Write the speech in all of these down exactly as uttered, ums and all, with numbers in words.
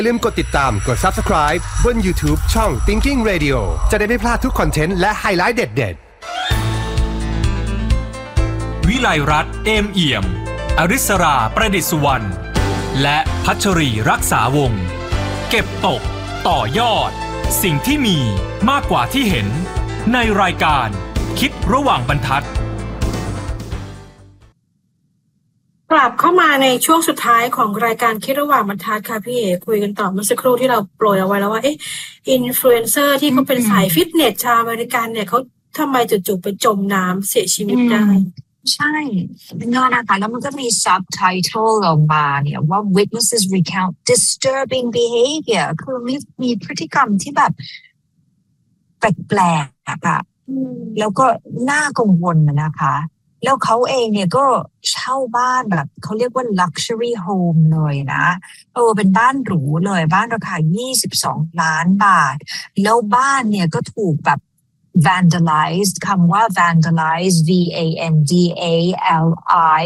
อย่าลืมกดติดตามกด Subscribe บน YouTube ช่อง Thinking Radio จะได้ไม่พลาดทุกคอนเทนต์และไฮไลท์เด็ดๆวิไลรัตน์เอมเอี่ยมอริสราประดิษฐ์สุวรรณและพัชรีรักษาวงศ์เก็บตกต่อยอดสิ่งที่มีมากกว่าที่เห็นในรายการคิดระหว่างบรรทัดกลับเข้ามาในช่วงสุดท้ายของรายการคิดระหว่างบรรทัดค่ะพี่เอ๋คุยกันต่อเมื่อสักครู่ที่เราโปรยเอาไว้แล้วว่าเอ๊ะอินฟลูเอนเซอร์ที่เขาเป็นสายฟิตเนสชาวอเมริกันเนี่ยเขาทำไมจู่ๆไปจมน้ำเสียชีวิตได้ใช่เนาะนะคะแล้วมันก็มี subtitle ออกมาเนี่ยว่า witnesses recount disturbing behavior คือมีมีพฤติกรรมที่แบบแปลกๆอะแล้วก็น่ากังวลนะคะแล้วเขาเองเนี่ยก็เช่าบ้านแบบเขาเรียกว่า luxury home เลยนะเออเป็นบ้านหรูเลยบ้านราคายี่สิบสองล้านบาทแล้วบ้านเนี่ยก็ถูกแบบ vandalized คำว่า vandalize v a n d a l i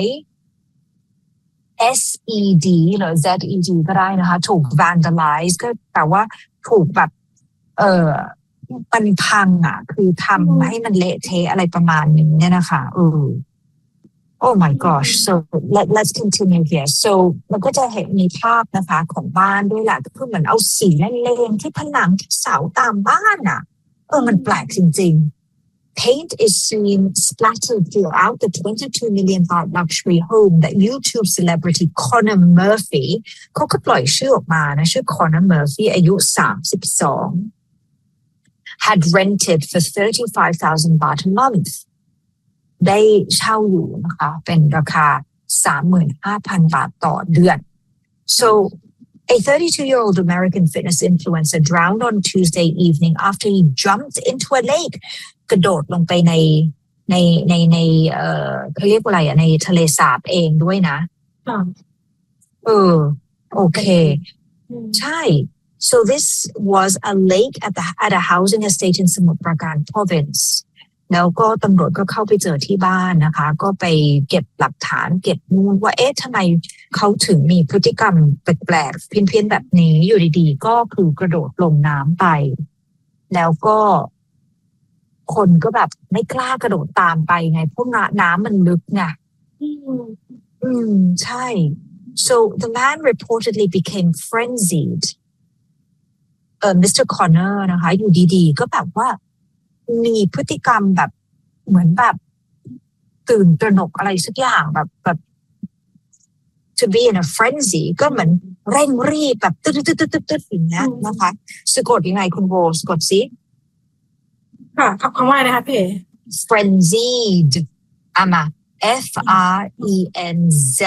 s e d หรือ z e d ก็ได้นะคะถูก vandalize ก็แปลว่าถูกแบบเออมันพังอ่ะคือทำให้มันเละเทะอะไรประมาณนี้เนี่ยนะคะเออ Oh my gosh so let let's continue here so มันก็จะเห็นมีภาพนะคะของบ้านด้วยแหละก็คือเหมือนเอาสีเล่นๆที่ผนังที่เสาตามบ้านอ่ะเออมันแปลกจริงๆ Paint is seen splattered throughout the twenty-two million baht luxury home that YouTube celebrity Conor Murphy เขาก็ปล่อยชื่อออกมานะชื่อ Conor Murphy อายุสามสิบสอง had rented for thirty-five thousand baht a month ได้เช่าอยู่นะคะเป็นราคา สามหมื่นห้าพัน บาทต่อเดือน so a thirty-two-year-old American fitness influencer drowned on Tuesday evening after he jumped into a lake กระโดดลงไปในในในในเอ่อเขาเรียกว่าอะไรอะในทะเลสาบเองด้วยนะเออโอเคใช่So this was a lake at the at a housing estate in Samut Prakan province แล้วก็ตำรวจก็เข้าไปเจอที่บ้านนะคะก็ไปเก็บหลักฐานเก็บมูลว่าเอ๊ะทำไมเขาถึงมีพฤติกรรมแปลกๆเพี้ยนๆแบบนี้อยู่ดีๆก็คือกระโดดลงน้ำไปแล้วก็คนก็แบบไม่กล้ากระโดดตามไปไงเพราะน้ำมันลึกไงอืมใช่ so the man reportedly became frenziedเอ่อ มิสเตอร์ Conor นะคะอยู่ดีๆก็แบบว่ามีพฤติกรรมแบบเหมือนแบบตื่นตระหนกอะไรสักอย่างแบบแบบ to be in a frenzy ก็เหมือนเร่งรีบแบบตึ๊ดๆๆๆๆอย่างเงี้ยนะคะสะกดยังไงคุณโบสะกดสิค่ะคำว่าอะไรนะคะพี่ frenzied อ่ะมา F R E N Z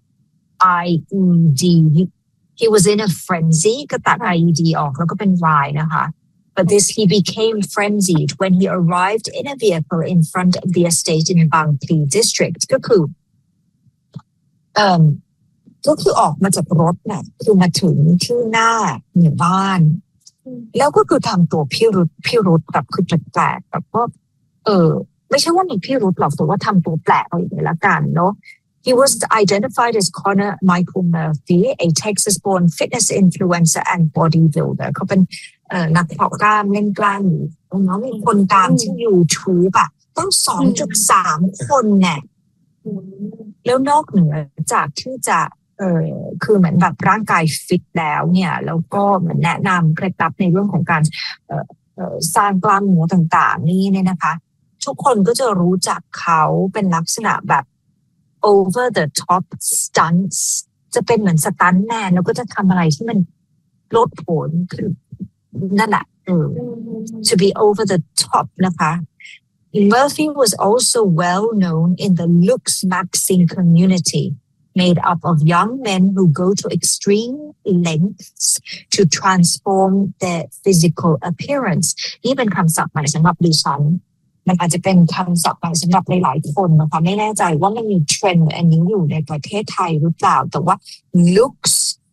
I E D He was in a frenzy ก็ตัด I E D ออกแล้วก็เป็น Y นะคะ but this he became frenzied when he arrived in a vehicle in front of the estate in Bang Pli district ก็คือเอ่อก็คือออกมาจากรถน่ะคือมาถึงที่หน้าหมู่บ้านแล้วก็คือทำตัวพิรุธพิรุธแบบคือแปลกๆแบบว่าเออไม่ใช่ว่ามีพิรุธหรอกแต่ว่าทำตัวแปลกอะไรอย่างเงี้ยละกันเนาะHe was identified as Conor Michael Murphy, a Texas-born fitness influencer and bodybuilder. เขาเป็นนักเพาะกล้ามเล่นกล้ามอยู่น้องมีคนตามที่ YouTube อ่ะต้อง สองจุดสาม คนเนี่ยแล้วนอกเหนือจากที่จะเออคือเหมือนแบบร่างกายฟิตแล้วเนี่ยแล้วก็เหมือนแนะนำเคล็ดลับในเรื่องของการเอ่อเอ่อสร้างกล้ามเนื้อต่างๆนี่เนี่ยนะคะทุกคนก็จะรู้จักเขาเป็นลักษณะแบบover the top stunts จะเป็นเหมือนสตันแมนแล้วก็จะทำอะไรที่มันลดผลคือนั่นแหละเออ to be over the top นะคะ Murphy was also well known in the looks maxing community made up of young men who go to extreme lengths to transform their physical appearance นี่เป็นคำศัพท์ใหม่สำหรับดิฉันมันอาจจะเป็นคำศัพท์ใหม่สำหรับหลายๆคนนะคะไม่แน่ใจว่ามันมีเทรนด์อันนี้อยู่ในประเทศไทยหรือเปล่าแต่ว่า looks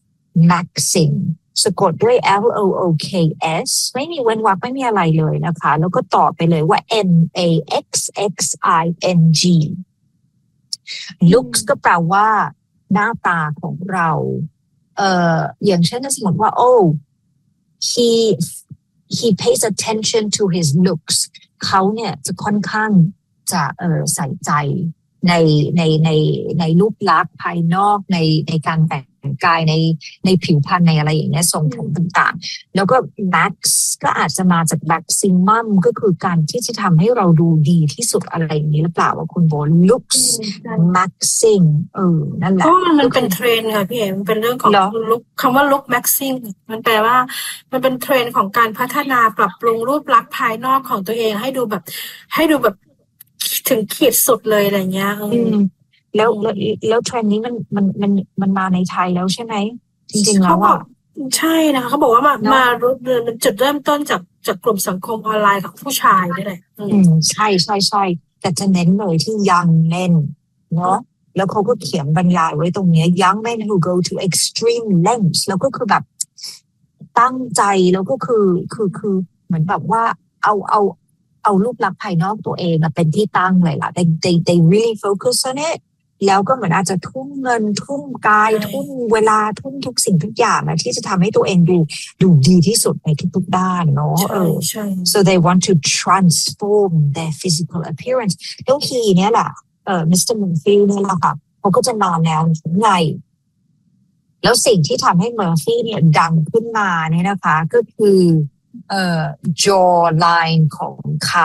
maxing สะกดด้วย L O O K S ไม่มีเว้นวรรคไม่มีอะไรเลยนะคะแล้วก็ต่อไปเลยว่า M A X X I N G looks ก็แปลว่าหน้าตาของเราเอ่ออย่างเช่นสมมติว่า oh he he pays attention to his looks เขาเนี่ยจะค่อนข้างจะเอ่อใส่ใจในในในในรูปลักษณ์ภายนอกในในการแต่งกายในในผิวพรรณในอะไรอย่างเงี้ยทรงผมต่างๆแล้วก็ max ก็อาจจะมาจาก maximum ก็คือการที่จะทำให้เราดูดีที่สุดอะไรอย่างนี้หรือเปล่าว่าคุณโบ looks maxing เออนั่นแหละเพราะมันมันเป็นเทรนด์ค่ะพี่เอ๋มันเป็นเรื่องของ look คำว่า look maxing มันแปลว่ามันเป็นเทรนด์ของการพัฒนาปรับปรุงรูปลักษณ์ภายนอกของตัวเองให้ดูแบบให้ดูแบบถึงขีดสุดเลยอะไรเงี้ยอืมแล้วแล้วแล้วเทรนด์นี้มันมันมันมันมาในไทยแล้วใช่ไหมจริงๆแล้วอ่ะใช่นะคะเขาบอกว่ามามาจุดเริ่มต้นจากจากกลุ่มสังคมออนไลน์ของผู้ชายนี่แหละอืมใช่ใช่ใช่แต่จะเน้นเลยที่ young men เนาะแล้วเขาก็เขียนบรรยายไว้ตรงนี้ young men who go to extreme lengths แล้วก็คือแบบตั้งใจแล้วก็คือคือคือเหมือนแบบว่าเอาเอาเอารูปลักษณ์ภายนอกตัวเองมาเป็นที่ตั้งเลยล่ะ they they they really focus on it แล้วก็เหมือนอาจจะทุ่มเงินทุ่มกายทุ่มเวลาทุ่มทุกสิ่งทุกอย่างนะที่จะทำให้ตัวเองดูดูดีที่สุดในทุกๆด้านเนาะเออ so they want to transform their physical appearance แล้วคีย์เนี้ยแหละเอ่อ มิสเตอร์ Murphy เนี่ยแหละค่ะเขาก็จะมาแนวไงแล้วสิ่งที่ทำให้ Murphy เนี่ยดังขึ้นมาเนี่ยนะคะก็คือเอ่อ jawline ของเขา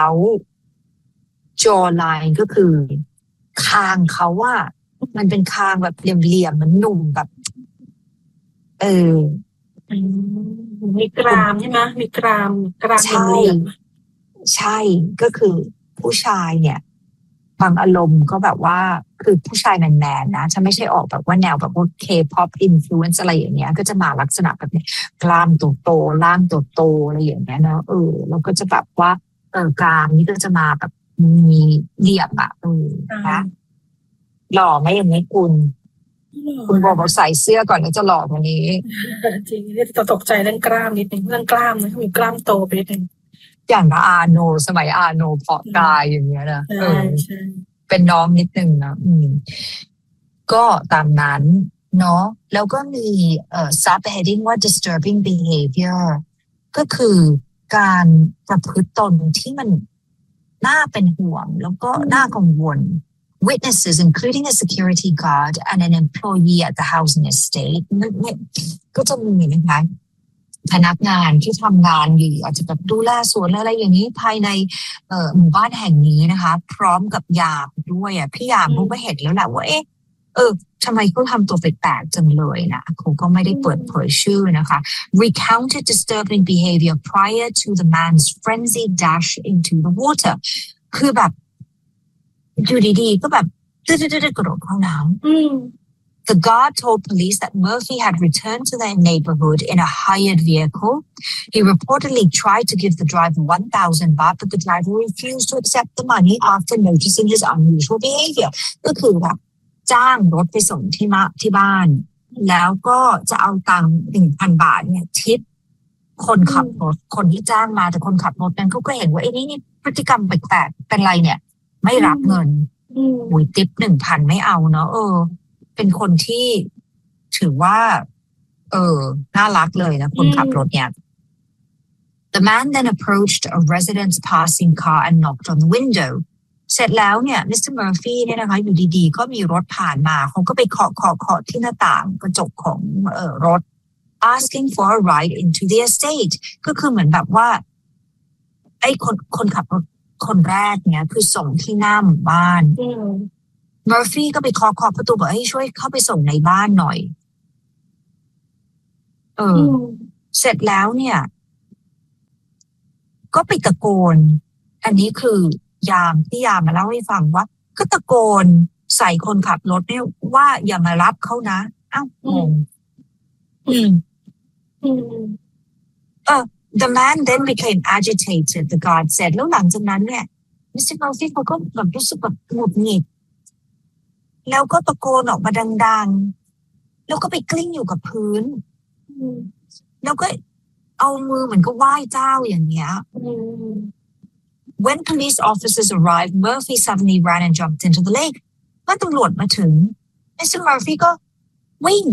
jawline ก็คือคางเขาว่ามันเป็นคางแบบเหลี่ยมๆเหมือนหนุ่มแบบเออมีกรามใช่ไหมมีกรามกรามเหลี่ยมใช่ก็คือผู้ชายเนี่ยบางอารมณ์ก็แบบว่าคือผู้ชายแมนๆนะฉันไม่ใช่ออกแบบว่าแนวแบบว่า K-pop influence อะไรอย่างเงี้ยก็จะมาลักษณะแบบนี้กล้ามโตๆล่างโตๆอะไรอย่างเงี้ยเนาะเออแล้วก็จะแบบว่าเออกลางนี่ก็จะมาแบบมีเหลี่ยมอะเออนะหล่อไหมอย่างนี้คุณคุณบอกบอกใส่เสื้อก่อนแล้วจะหล่อกว่านี้จริงนี่จะตกใจเรื่องกล้ามนิดนึงเรื่องกล้ามนะมีกล้ามโตไปนิดนึงอย่างอาโนสมัยอาโนเพาะกายอย่างเงี้ยนะเออเป็นน้องนิดนึงนะอืมก็ตามนั้นเนาะแล้วก็มีเอ่อ subheading ว่า disturbing behavior ก็คือการประพฤติตนที่มันน่าเป็นห่วงแล้วก็น่ากังวล witnesses including a security guard and an employee at the housing estate ก็จะมีนะคะพนักงานที่ทำงานอยู่อาจจะแบบดูแลสวนอะไรอย่างนี้ภายในเอ่อหมู่บ้านแห่งนี้นะคะพร้อมกับยามด้วยอ่ะพี่ยามเขาก็เห็นแล้วแหละว่าเอ๊ะเออทำไมเขาทำตัวแปลกๆจังเลยนะเขาก็ไม่ได้เปิดเผยชื่อนะคะ recounted disturbing behavior prior to the man's frenzied dash into the water คือแบบอยู่ดีๆก็แบบตึ๊ดๆๆกระโดดเข้าน้ำThe guard told police that Murphy had returned to their neighborhood in a hired vehicle. He reportedly tried to give the driver one thousand baht, but the driver refused to accept the money after noticing his unusual behavior. ก็คือแบบจ้างรถไปส่งที่มาที่บ้านแล้วก็จะเอาตังค์ หนึ่งพัน บาทเนี่ยทิปคนขับรถคนที่จ้างมาแต่คนขับรถนั้นเขาก็เห็นว่าไอ้นี่นี่พฤติกรรมแปลกๆเป็นไรเนี่ยไม่รับเงินอุ้ยทิป หนึ่งพัน ไม่เอาเนาะเออเป็นคนที่ถือว่าเออน่ารักเลยนะคนขับรถเนี่ย The man then approached a resident's passing car and knocked on the window เสร็จแล้วเนี่ย มิสเตอร์ Murphy เนี่ยนะคะอยู่ดีๆก็มีรถผ่านมาเขาก็ไปเคาะเคาะเคาะที่หน้าต่างกระจกของเอ่อรถ asking for a ride into the estate ก็คือเหมือนแบบว่าไอ้คนคนขับรถคนแรกเนี่ยคือส่งที่หน้าหมู่บ้านMurphy ก็ไปเคาะเคาะประตูบอกให้ช่วยเข้าไปส่งในบ้านหน่อยเออเสร็จแล้วเนี่ยก็ไปตะโกนอันนี้คือยามที่ยามมาเล่าให้ฟังว่าก็ตะโกนใส่คนขับรถเนี่ยว่าอย่ามารับเขานะอ้าวงงอืมเออ the man then became agitated the guard said แล้วหลังจากนั้นเนี่ย มิสเตอร์ Murphy เขาก็แบบรู้สึกแบบหงุดหงิดแล้วก็ตะโกนออกมาดังๆแล้วก็ไปกลิ้งอยู่กับพื้นแล้วก็เอามือเหมือนก็ไหว้เจ้าอย่างเงี้ย When police officers arrived, Murphy suddenly ran and jumped into the lake. เมื่อตำรวจมาถึง มิสเตอร์ Murphy ก็วิ่ง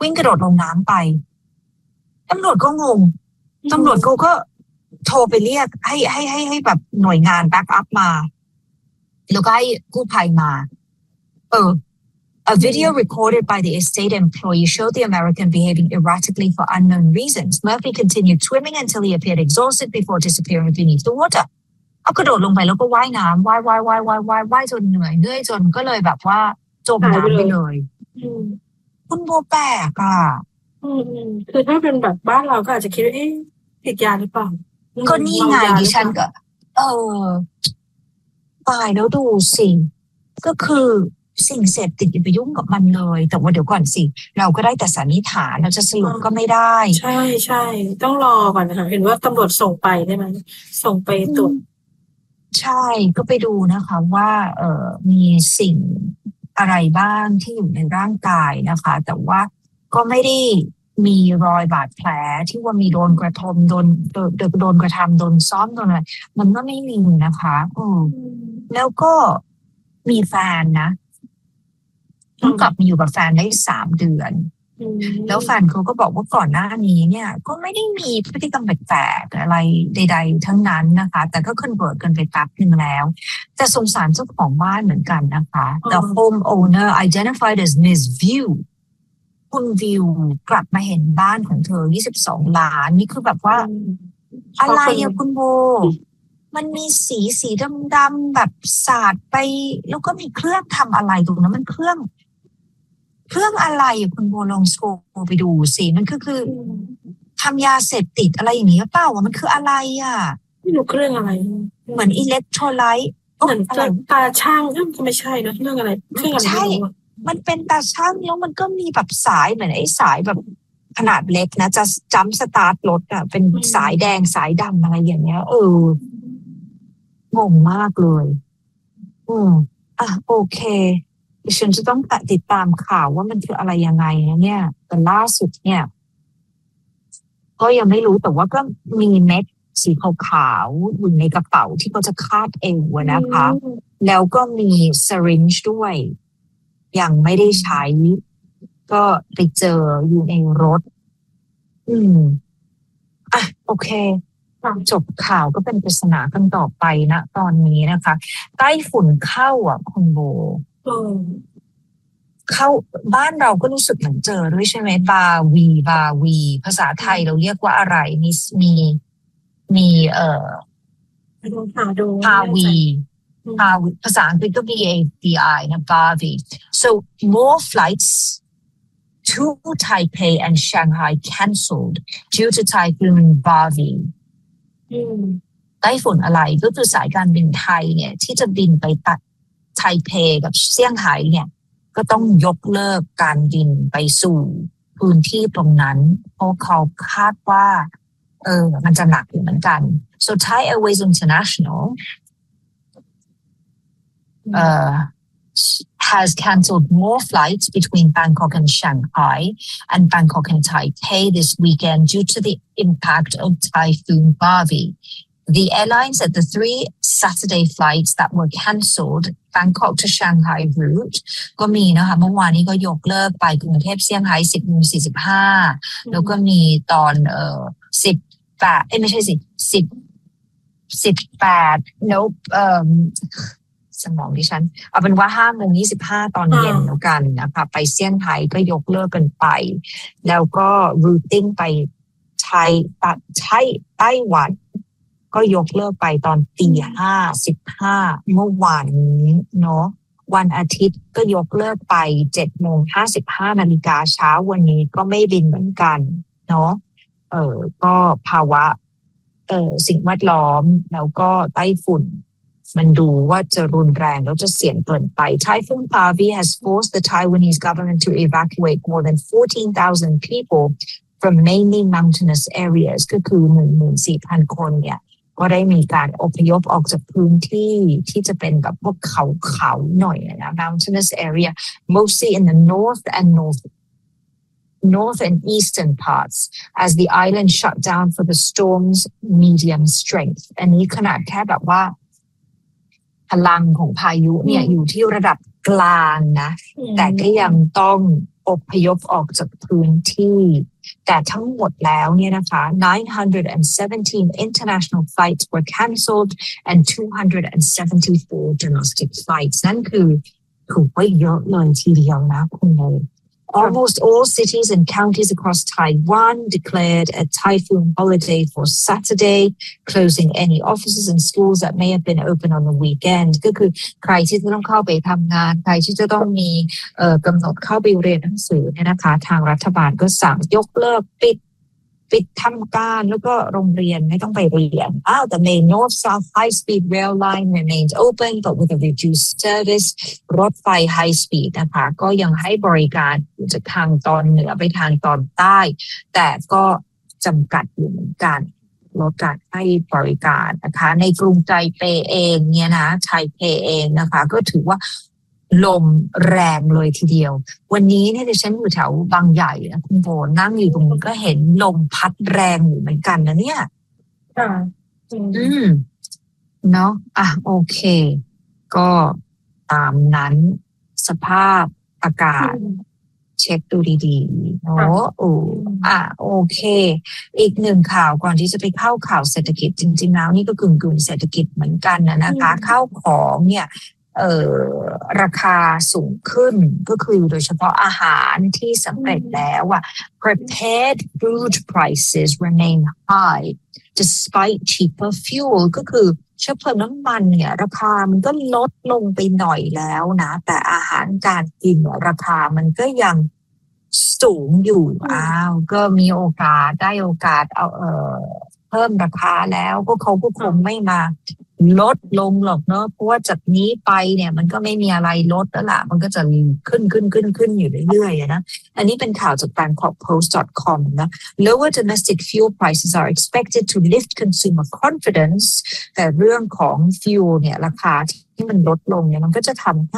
วิ่งกระโดดลงน้ำไปตำรวจก็งงตำรวจเขาก็โทรไปเรียกให้ให้ให้ให้แบบหน่วยงานแบ็กอัพมาแล้วก็ให้กู้ภัยมาเออ A video recorded by the estate employee showed the American behaving erratically for unknown reasons. Murphy continued swimming until he appeared exhausted before disappearing beneath the water. เอากระโดดลงไปแล้วก็ว่ายน้ำว่ายว่ายว่ายว่ายว่ายว่ายจนเหนื่อยเหนื่อยจนก็เลยแบบว่าจมน้ำไปเลยคุณโบแปลกอ่ะอืมคือถ้าเป็นแบบบ้านเราก็อาจจะคิดว่าเอ๊ะติดยาหรือเปล่าก็นี่ไงดิฉันก็เออตายแล้วดูสิก็คือสิ่งเสพติดอย่าไปยุ่งกับมันเลยแต่ว่าเดี๋ยวก่อนสิเราก็ได้แต่สันนิษฐานเราจะสรุปก็ไม่ได้ใช่ใช่ต้องรอก่อนนะคะเห็นว่าตำรวจส่งไปได้ไหมส่งไปตรวจใช่ก็ไปดูนะคะว่าเออมีสิ่งอะไรบ้างที่อยู่ในร่างกายนะคะแต่ว่าก็ไม่ได้มีรอยบาดแผลที่ว่ามีโดนกระทำโดนโดนโดนกระทำโดนซ้อมโดนอะไรมันก็ไม่มีนะคะอืมแล้วก็มีแฟนนะต้องกลับมาอยู่กับแฟนได้สามเดือนแล้วแฟนเขาก็บอกว่าก่อนหน้านี้เนี่ยก็ไม่ได้มีพฤติกรรมแปลกๆอะไรใดๆทั้งนั้นนะคะแต่ก็คอนเวิร์ตกันไปแป๊บนึงแล้วแต่สงสารเจ้าของบ้านเหมือนกันนะคะ The homeowner identified as Miss View คุณวิวกลับมาเห็นบ้านของเธอยี่สิบสองล้านนี่คือแบบว่าอะไรอะคุณโบมันมีสีสีดำๆแบบสาดไปแล้วก็มีเครื่องทำอะไรตรงนั้นมันเครื่องเครื่องอะไรคุณโบลองสโคปไปดูสิมันก็คือทำยาเสพติดอะไรอย่างนี้หรือเปล่ามันคืออะไรอ่ะไม่รู้เครื่องอะไรเหมือนอิเล็กโทรไลท์เหมือนตาช่างก็ไม่ใช่นะเรื่องอะไรเครื่องอะไรใช่มันเป็นตาช่างแล้วมันก็มีแบบสายเหมือนไอ้สายแบบขนาดเล็กนะจะจัมป์สตาร์ทรถอ่ะเป็นสายแดงสายดำอะไรอย่างเงี้ยเอองงมากเลยอืมอ่ะโอเคดิฉันจะต้องติดตามข่าวว่ามันคืออะไรยังไงนะเนี่ยแต่ล่าสุดเนี่ยก็ยังไม่รู้แต่ว่าก็มีเม็ดสีขาวๆอยู่ในกระเป๋าที่เขาจะคาดเอวนะคะแล้วก็มีซารินจ์ด้วยยังไม่ได้ใช้ก็ไปเจออยู่ในรถอืมอ่ะโอเคจบข่าวก็เป็นปริศนากันต่อไปนะตอนนี้นะคะใต้ฝุ่นเข้าอ่ะคุณโบเข้าบ้านเราก็รู้สึกเหมือนเจอด้วยใช่ไหมบาวีบาวีภาษาไทยเราเรียกว่าอะไรมีมีมีเอ่อพาวีพาวีภาษาอังกฤษก็ B A V I นะ Bavi so more flights to Taipei and Shanghai cancelled due to Typhoon Baviไต้ฝุ่นอะไรก็คือสายการบินไทยเนี่ยที่จะบินไปตัดไทเปกับเซี่ยงไฮ้เนี่ยก็ต้องยกเลิกการบินไปสู่พื้นที่ตรงนั้นเพราะเขาคาดว่าเออมันจะหนักอยู่เหมือนกัน so Thai Airways International uh, has cancelled more flights between Bangkok and Shanghai and Bangkok and Taipei this weekend due to the impact of Typhoon Bavi.The airlines at the three Saturday flights that were cancelled, Bangkok to Shanghai route ก็มีนะคะเมื่อวานนี้ก็ยกเลิกไปกรุงเทพเซี่ยงไฮ้ สิบโมงสี่สิบห้า แล้วก็มีตอนเอ่อสิบแปดเอ้ยไม่ใช่สิสิบ สิบแปด nope เอ่อสมองดิฉันเอาเป็นว่าห้าโมงยี่สิบห้าตอนเย็นแล้วกันนะคะไปเซี่ยงไฮ้ก็ยกเลิกกันไปแล้วก็ routing ไปไทยตัดไทยไต้หวันก็ยกเลิกไปตอนตีห้าสิบห้าเมื่อวานนี้เนาะวันอาทิตย์ก็ยกเลิกไปเจ็ดโมงห้าสิบห้านาฬิกาเช้าวันนี้ก็ไม่บินเหมือนกันเนาะเออก็ภาวะเออสิ่งแวดล้อมแล้วก็ไต้ฝุ่นมันดูว่าจะรุนแรงแล้วจะเสี่ยงเกินไป Typhoon Bavi has forced the Taiwanese government to evacuate more than fourteen thousand people from mainly mountainous areas ก็คือ หนึ่งหมื่นสี่พัน คนเนี่ยก็ได้มีการอพยพออกจากพื้นที่ที่จะเป็นแบบพวกเขาเขาหน่อยนะ mountainous area mostly in the north and north north and eastern parts as the island shut down for the storm's medium strength อันนี้ขนาดแค่แบบว่าพลังของพายุเนี่ยอยู่ที่ระดับกลางนะแต่ก็ยังต้องอพยพออกจากพื้นที่แต่ทั้งหมดแล้วเนี่ยนะคะnine hundred seventeen international flights were cancelled and two hundred seventy-four domestic flights นั่นคือถือว่าเยอะเลยทีเดียวนะคุณเนยAlmost all cities and counties across Taiwan declared a typhoon holiday for Saturday, closing any offices and schools that may have been open on the weekend. ก็คือใครที่จะต้องเข้าไปทำงานใครที่จะต้องมีเอ่อกำหนดเข้าไปเรียนหนังสือเนี่ยนะคะทางรัฐบาลก็สั่งยกเลิกปิดปิดทำการแล้วก็โรงเรียนไม่ต้องไปเรียนอ้าว The main north-south high-speed rail line remains open but with a reduced service รถไฟ high speed นะคะก็ยังให้บริการจากทางตอนเหนือไปทางตอนใต้แต่ก็จำกัดอยู่เหมือนกันลดการให้บริการนะคะในกรุงไทเปเองเนี่ยนะไทเปเองนะคะก็ถือว่าลมแรงเลยทีเดียววันนี้เนี่ยดิฉันอยู่แถวบางใหญ่นะคุณโบนั่งอยู่ตรงนี้ก็เห็นลมพัดแรงอยู่เหมือนกันนะเนี่ยค่ะอืมเนาะอ่ะโอเคก็ตามนั้นสภาพอากาศเช็คดูดีๆเนาะโอ้อ่ะโอเคอีกหนึ่งข่าวก่อนที่จะไปเข้าข่าวเศรษฐกิจจริงๆแล้วนี่ก็กึ่งๆเศรษฐกิจเหมือนกันนะนะคะข้าวของเนี่ยเอ่อราคาสูงขึ้นก็คือโดยเฉพาะอาหารที่สำเร็จแล้วอ่ะ prepared food prices remain high despite cheaper fuel ก็คือเชื้อเพลิงน้ำมันเนี่ยราคามันก็ลดลงไปหน่อยแล้วนะแต่อาหารการกินราคามันก็ยังสูงอยู่อ้าวก็มีโอกาสได้โอกาสเอาเอ่อเพิ่มราคาแล้วก็เขาก็คงไม่มาลดลงหรอกเนอะเพราะว่าจากนี้ไปเนี่ยมันก็ไม่มีอะไรลดแล้วล่ะมันก็จะขึ้นขึ้นขึ้นขึ้นอยู่เรื่อยๆนะอันนี้เป็นข่าวจาก bangkok post dot com นะ lower domestic fuel prices are expected to lift consumer confidence แต่เรื่องของ fuel เนี่ยราคาที่มันลดลงเนี่ยมันก็จะทำให้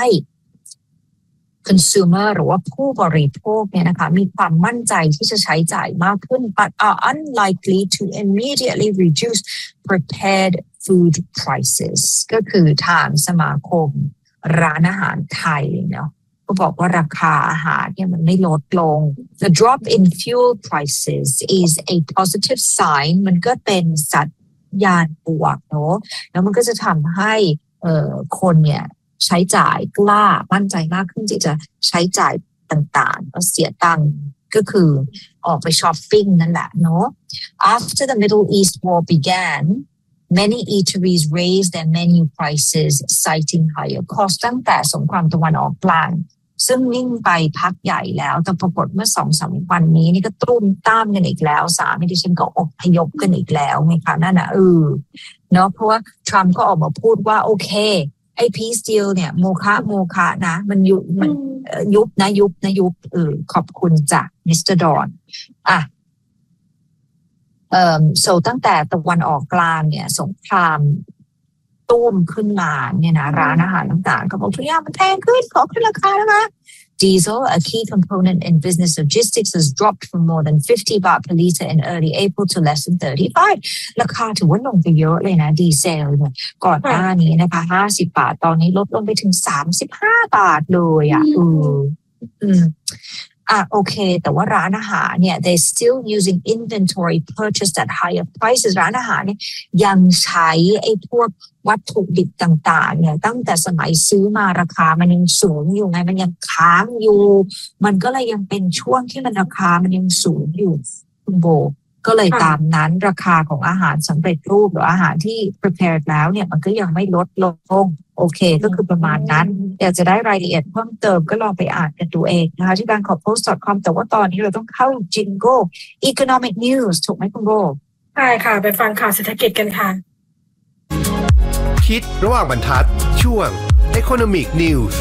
consumer หรือว่าผู้บริโภคเนี่ยนะคะมีความมั่นใจที่จะใช้จ่ายมากขึ้น but are unlikely to immediately reduce prepared food prices ก็คือทางสมาคมร้านอาหารไทยเนาะก็บอกว่าราคาอาหารเนี่ยมันไม่ลดลง The drop in fuel prices is a positive sign มันก็เป็นสัญญาณบวกเนาะแล้วมันก็จะทำให้เอ่อคนเนี่ยใช้จ่ายกล้ามั่นใจมากขึ้นที่จะใช้จ่ายต่างๆก็เสียตังค์ก็คือออกไปช้อปปิ้งนั่นแหละเนาะ After the Middle East war began many eateries raised their menu prices citing higher costs ตั้งแต่สงครามตะวันออกกลางซึ่งนิ่งไปพักใหญ่แล้วแต่ปรากฏเมื่อ สองถึงสาม วันนี้นี่ก็ตุ้มตามกันอีกแล้วสามดิฉันก็อพยพกันอีกแล้วไงคะนั่นน่ะเออเนาะเพราะว่าทรัมป์ก็ออกมาพูดว่าโอเคไอ้ peace deal เนี่ยโมฆะโมฆะนะมันยุบมันยุบนะยุบนะยุบเออขอบคุณจากมิสเตอร์ดอนอ่ะเอ่อ so ตั้งแต่ตะวันออกกลางเนี่ยสงครามตุ้มขึ้นมาเนี่ยนะร้านอาหารต่างๆก็บอกทุกอย่างมันแพงขึ้นขอขึ้นราคาแล้วนะ Diesel, a key component in business logistics, has dropped from more than fifty baht per litre in early April to less than thirty-five. ราคาถือว่าลงไปเยอะเลยนะดีเซลเนี่ยก่อนหน้านี้นะคะห้าสิบบาทตอนนี้ลดลงไปถึงสามสิบห้าบาทเลยอ่ะอืมอืมอ่ะโอเคแต่ว่าร้านอาหารเนี่ย they still using inventory purchased at higher prices ร้านอาหารเนี่ยยังใช้ไอ้พวกวัตถุดิบต่างๆเนี่ยตั้งแต่สมัยซื้อมาราคามันยังสูงอยู่ไงมันยังค้างอยู่มันก็เลยยังเป็นช่วงที่มันราคามันยังสูงอยู่คุณโบก็เลยตามนั้นราคาของอาหารสำเร็จรูปหรืออาหารที่ prepared แล้วเนี่ยมันก็ยังไม่ลดลงโอเคก็คือประมาณนั้นอยากจะได้รายละเอียดเพิ่มเติมก็ลองไปอ่านกันดูเองนะคะที่ bangkok post dot com แต่ว่าตอนนี้เราต้องเข้า Jingle Economic News ถูกไหมคุณโบใช่ค่ะไปฟังข่าวเศรษฐกิจกันค่ะคิดระหว่างบรรทัดช่วง Economic News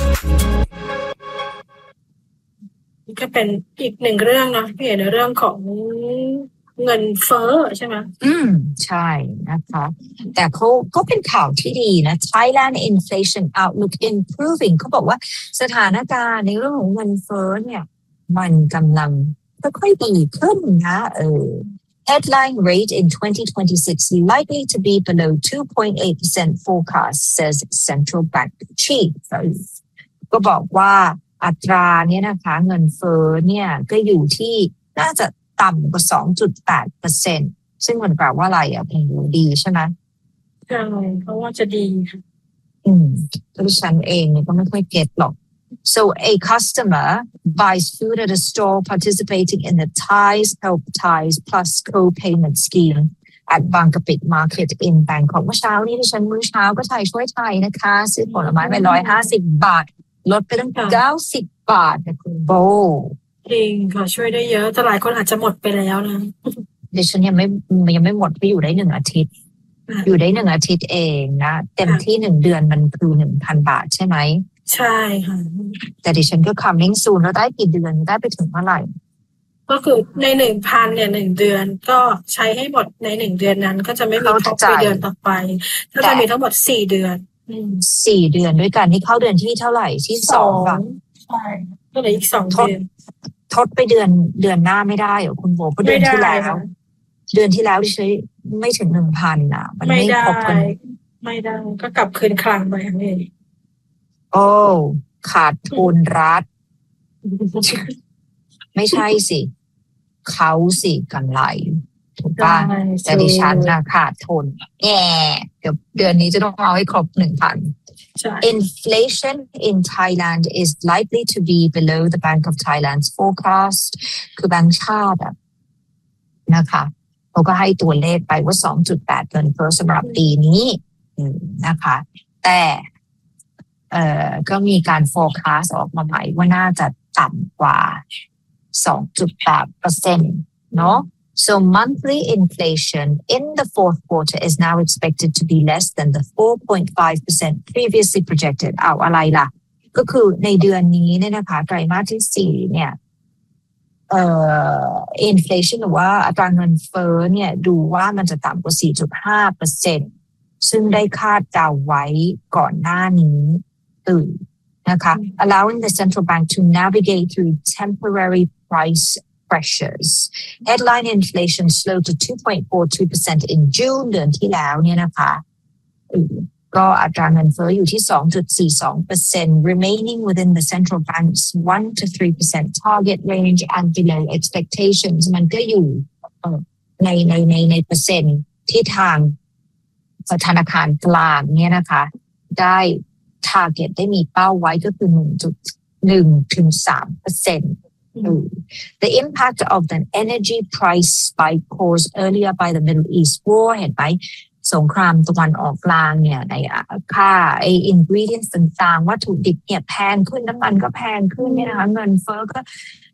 นี่ก็เป็นอีกหนึ่งเรื่องเนาะที่เห็นในเรื่องของเงินเฟ้อใช่ไหมอืมใช่นะคะแต่เขาก็เป็นข่าวที่ดีนะ Thailand inflation outlook improving เขาบอกว่าสถานการณ์ในเรื่องของเงินเฟ้อเนี่ยมันกำลังค่อยๆดีขึ้นนะเออHeadline rate in twenty twenty-six likely to be below two point eight percent forecast says central bank chief ก็บอกว่าอัตราเนี่ยนะคะเงินเฟ้อเนี่ยก็อยู่ที่น่าจะต่ำกว่า สองจุดแปดเปอร์เซ็นต์ ซึ่งมันแปลว่าอะไรอ่ะเป็นดีใช่ไหมใช่เพราะว่าจะดีค่ะอืมตัวฉันเองเนี่ยก็ไม่ค่อยเก็ตหรอก so a customer buys food at a store participating in the Thais Help Thais plus co-payment scheme at Bangkapit Market in Bangkok เมื่อเช้านี้ที่ฉันมื้อเช้าก็ไทยช่วยไทยนะคะซื้อผลไม้ไปหนึ่งร้อยห้าสิบบาทลดไปตั้งเก้าสิบบาทนะคุณโบจริงค่ะช่วยได้เยอะแต่หลายคนอาจจะหมดไปแล้วนะเดี๋ยวฉันยังไม่ยังไม่หมดไปอยู่ได้หนึ่งอาทิตย์อยู่ได้หนึ่งอาทิตย์เองนะเต็มที่หนึ่งเดือนมันคือหนึ่งพันบาทใช่ไหมใช่ค่ะแต่ดิฉันก็ coming soon แล้วได้กี่เดือนได้ไปถึงเมื่อไหร่ก็คือในหนึ่งพันเนี่ยหนึ่งเดือนก็ใช้ให้หมดในหนึ่งเดือนนั้นก็จะไม่มีครบไปเดือนต่อไปถ้าจะมีทั้งหมดสี่เดือนสี่เดือนด้วยกันนี่เข้าเดือนที่เท่าไหร่ที่สองป่ะใช่ก็เหลืออีกสองเดือนทดไปเดือนเดือนหน้าไม่ได้เหรอคุณโบเพราะเดือนที่แล้วเดือนที่แล้วที่ใช้ไม่ถึงหนึ่งพันอ่ะมันไม่ครบกันไม่ได้ก็กลับคืนคลังไปเองโอ้ขาดทุนรัฐไม่ใช่สิเขาสิกำไรถูกป่ะแต่ดิฉันนะขาดทุนแง่เดี๋ยวเดือนนี้จะต้องเอาให้ครบหนึ่งพันInflation in Thailand is likely to be below the Bank of Thailand's forecast คือแบงก์ชาติอะนะคะเขาก็ให้ตัวเลขไปว่า สองจุดแปด เงินเฟ้อสำหรับปีนี้นะคะแต่เอ่อก็มีการ forecast ออกมาใหม่ว่าน่าจะต่ำกว่า สองจุดแปดเปอร์เซ็นต์ เนาะSo monthly inflation in the fourth quarter is now expected to be less than the four point five percent previously projected เอาอะไรล่ะก็คือในเดือนนี้เนี่ยนะคะไตรมาสที่สี่เนี่ยเอ่อ inflation หรือว่าอัตราเงินเฟ้อเนี่ยดูว่ามันจะต่ำกว่า สี่จุดห้าเปอร์เซ็นต์ ซึ่งได้คาดเดาไว้ก่อนหน้านี้ตื่นนะคะ allowing the central bank to navigate through temporary price pressures. Headline inflation slowed to two point four two percent in June เดือนที่แล้วเนี่ยนะคะก็อัตราเงินเฟ้ออยู่ที่ สองจุดสี่สองเปอร์เซ็นต์ remaining within the central bank's one to three percent target range and below expectations มันก็อยู่ในในในในเปอร์เซ็นต์ที่ทางธนาคารกลางเนี่ยนะคะได้ target ได้มีเป้าไว้ก็คือ หนึ่งจุดหนึ่ง ถึง สามเปอร์เซ็นต์ The impact of the energy price spike caused earlier by the Middle East war เห็นไหมสงครามตะวันออกกลางเนี่ยในค่าไอ้ ingredients ต่างๆวัตถุดิบเนี่ยแพงขึ้นน้ำมันก็แพงขึ้นเนี่ยนะคะเงินเฟ้อก็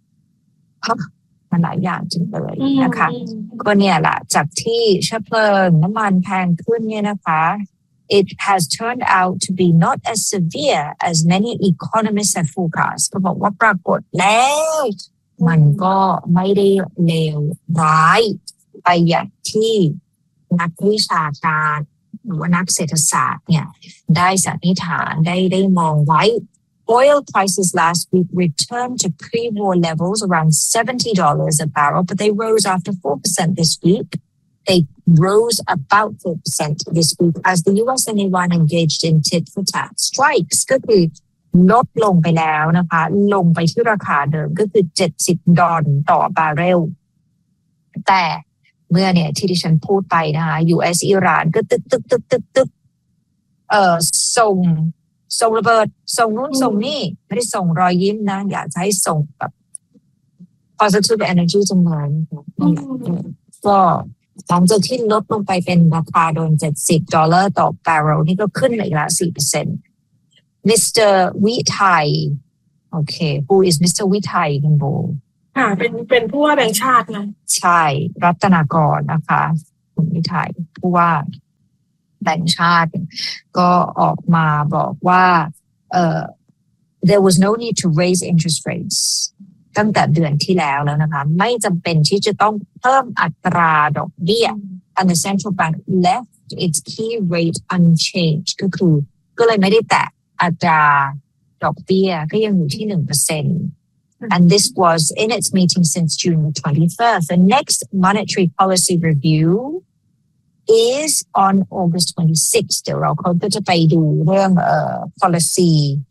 มันหลายอย่างจริงเลยนะคะก็เนี่ยแหละจากที่เชื้อเพลิงน้ำมันแพงขึ้นเนี่ยนะคะ It has turned out to be not as severe as many economists have forecast ก็บอกว่าปรากฏแล้วมันก็ไม่ได้เลวร้ายไปอย่างที่นักวิชาการหรือว่านักเศรษฐศาสตร์เนี่ยได้สันนิษฐานได้ได้มองไว้ Oil prices last week returned to pre-war levels around seventy dollars a barrel, but they rose after four percent this week. They rose about four percent this week as the U S and Iran engaged in tit-for-tat strikes. ก็คือลดลงไปแล้วนะคะลงไปที่ราคาเดิมก็คือเจ็ดสิบดอลลาร์ต่อบาร์เรลแต่เมื่อเนี่ยที่ดิฉันพูดไปนะคะ ยู เอส อิหร่านก็ตึกตึกตึกตึกตึกเอ่อส่งส่งระเบิดส่งนู่นส่งนี่ไม่ได้ส่งรอยยิ้มนะอยากจะให้ส่งแบบ positive energy จังเลยก็หลังจากที่ลดลงไปเป็นราคาโดนเจ็ดสิบดอลลาร์ต่อบาร์เรลนี่ก็ขึ้นมาอีกละ สี่เปอร์เซ็นต์ มิสเตอร์ วิทัยโอเค who is มิสเตอร์ วิทัยคุณโบค่ะเป็นเป็นผู้ว่าแบงก์ชาตินะใช่รัตนากรนะคะคุณวิทัยผู้ว่าแบงก์ชาติก็ออกมาบอกว่าเอ่อ there was no need to raise interest rates ตั้งแต่เดือนที่แล้วแล้วนะคะไม่จำเป็นที่จะต้องเพิ่มอัตราดอกเบี้ย and the central bank left its key rate unchanged ก็คือก็เลยไม่ได้แตะอัตราดอกเบี้ยก็ยังอยู่ที่ หนึ่งเปอร์เซ็นต์And this was in its meeting since June the twenty-first. The next monetary policy review is on August twenty-sixth. เดี๋ยวเราเขาก็จะไปดูเรื่องเอ่อ policy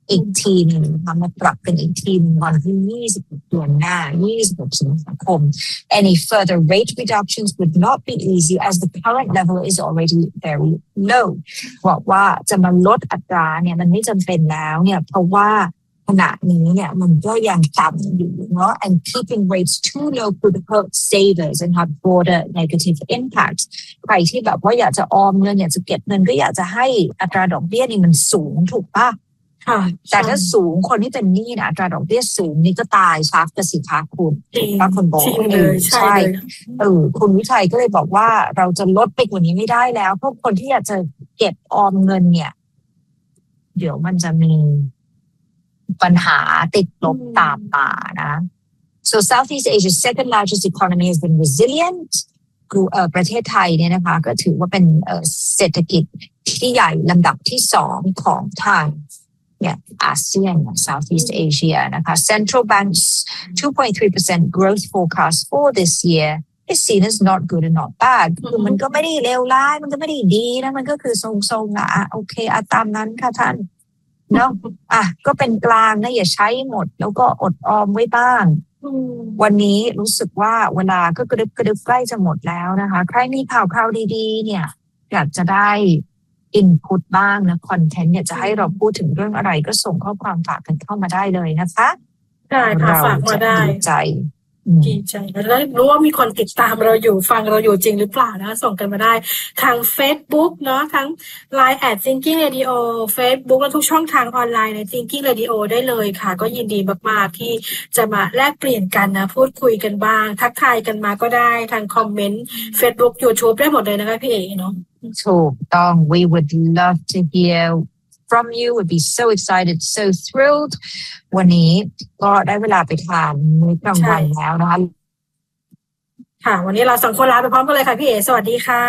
อีกทีหนึ่งนะคะมาปรับเป็นอีกทีหนึ่งวันที่ยี่สิบหกเดือนหน้ายี่สิบหกสิงหาคม Any further rate reductions would not be easy as the current level is already very low บอกว่าจะมาลดอัตราเนี่ยมันไม่จำเป็นแล้วเนี่ยเพราะว่าขณะนี้เนี่ยมันก็ยังต่ำอยู่เนาะ and keeping rates too low could hurt savers and have broader negative impacts ใครที่แบบว่าอยากจะออมเงินอยากจะเก็บเงินก็อยากจะให้อัตราดอกเบี้ยนี่มันสูงถูกป่ะแต่ถ้าสูงคนที่เป็นหนี้นะอัตราดอกเบี้ยสูงนี่ก็ตายชักกระสิคะคุณบางคนบอกเออใช่เออคุณวิชัยก็เลยบอกว่าเราจะลดไปกว่านี้ไม่ได้แล้วเพราะคนที่อยากจะเก็บออมเงินเนี่ยเดี๋ยวมันจะมีปัญหาติดลบตามมานะ so Southeast Asia's second largest economy has been resilient คือเอ่อประเทศไทยเนี่ยนะคะก็ถือว่าเป็นเอ่อเศรษฐกิจที่ใหญ่ลำดับที่สองของทางเนี่ยอาเซียน Southeast Asia นะคะ Central Bank's two point three percent growth forecast for this year is seen as not good and not bad คือมันก็ไม่ได้เลวร้ายมันก็ไม่ได้ดีนะมันก็คือทรงๆอ่ะโอเคอ่ะตามนั้นค่ะท่านเนาะอ่ะก็เป็นกลางนะอย่าใช้หมดแล้วก็อดออมไว้บ้างวันนี้รู้สึกว่าเวลาก็กระดึบกระดึบใกล้จะหมดแล้วนะคะใครมีข่าวคราวดีๆเนี่ยอยากจะได้อินพุตบ้างนะคอนเทนต์เนี่ยจะให้เราพูดถึงเรื่องอะไรก็ส่งข้อความฝากกันเข้ามาได้เลยนะคะได้ค่ะฝากมาได้ดีใจดีใจแล้วรู้ว่ามีคนติดตามเราอยู่ฟังเราอยู่จริงหรือเปล่านะส่งกันมาได้ทาง Facebook เนาะทั้ง ไลน์ แอท Thinking Radio Facebook และทุกช่องทางออนไลน์ใน Thinking Radio ได้เลยค่ะก็ยินดีมากๆที่จะมาแลกเปลี่ยนกันนะพูดคุยกันบ้างทักทายกันมาก็ได้ทางคอมเมนต์ Facebook YouTube ได้หมดเลยนะคะพี่เอ๋เนาะถูกต้อง we would love to hear from you would be so excited so thrilled วันนี้ก็ได้เวลาไปทานมื้อกลางวันแล้วนะคะค่ะวันนี้เราสองคนลาไปพร้อมกันเลยค่ะพี่เอ๋สวัสดีค่ะ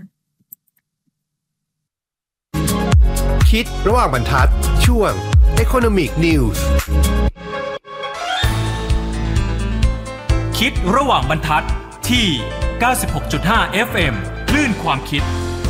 คิดระหว่างบรรทัดช่วง Economic News คิดระหว่างบรรทัดที่ เก้าสิบหกจุดห้า เอฟ เอ็ม คลื่นความคิด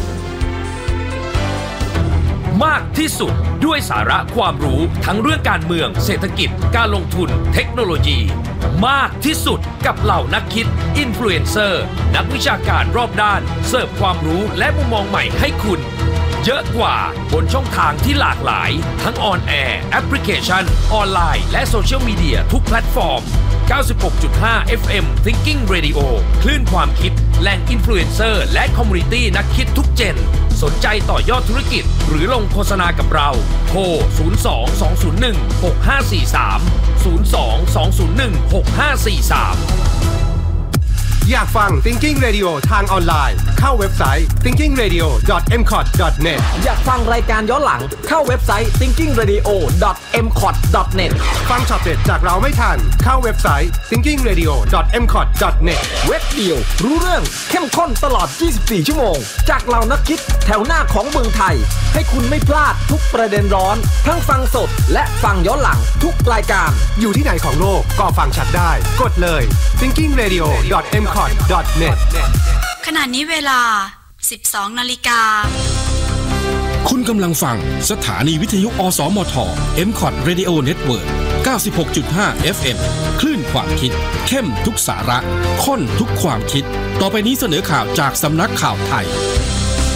มากที่สุดด้วยสาระความรู้ทั้งเรื่องการเมืองเศรษฐกิจการลงทุนเทคโนโลยีมากที่สุดกับเหล่านักคิดอินฟลูเอนเซอร์นักวิชาการรอบด้านเสิร์ฟความรู้และมุมมองใหม่ให้คุณเยอะกว่าบนช่องทางที่หลากหลายทั้งออนแอร์แอปพลิเคชันออนไลน์และโซเชียลมีเดียทุกแพลตฟอร์ม เก้าสิบหกจุดห้า เอฟ เอ็ม Thinking Radio คลื่นความคิดแหล่งอินฟลูเอนเซอร์และคอมมูนิตี้นักคิดทุกเจนสนใจต่อยอดธุรกิจหรือลงโฆษณากับเราโทรศูนย์ สอง สอง ศูนย์ หนึ่ง หก ห้า สี่ สาม ศูนย์ สอง สอง ศูนย์ หนึ่ง หก ห้า สี่ สามอยากฟัง Thinking Radio ทางออนไลน์เข้าเว็บไซต์ ทิงกิ้งเรดิโอ ดอท เอ็ม คอท ดอท เน็ตอยากฟังรายการย้อนหลังเข้าเว็บไซต์ ทิงกิ้งเรดิโอ ดอท เอ็ม คอท ดอท เน็ตฟังช็อตเด็ดจากเราไม่ทันเข้าเว็บไซต์ ทิงกิ้งเรดิโอ ดอท เอ็ม คอท ดอท เน็ตเว็บเดียวรู้เรื่องเข้มข้นตลอดยี่สิบสี่ชั่วโมงจากเหล่านักคิดแถวหน้าของเมืองไทยให้คุณไม่พลาดทุกประเด็นร้อนทั้งฟังสดและฟังย้อนหลังทุกรายการอยู่ที่ไหนของโลกก็ฟังชัดได้กดเลย ทิงกิ้งเรดิโอ ดอท เอ็ม คอท ดอท เน็ตขณะนี้เวลา สิบสอง นาฬิกาคุณกำลังฟังสถานีวิทยุอสมท เอ็ม คอท Radio Network เก้าสิบหกจุดห้า เอฟ เอ็ม คลื่นความคิดเข้มทุกสาระข้นทุกความคิดต่อไปนี้เสนอข่าวจากสำนักข่าวไทย